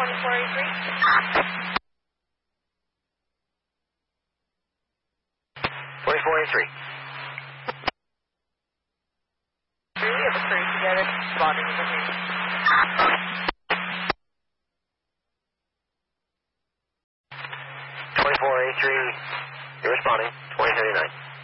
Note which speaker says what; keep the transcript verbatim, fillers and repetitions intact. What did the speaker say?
Speaker 1: twenty-four eighty-three.
Speaker 2: twenty-four eighty-three.
Speaker 1: We have a crew together, responding to me.
Speaker 2: twenty-four eighty-three, you're responding, twenty thirty-nine.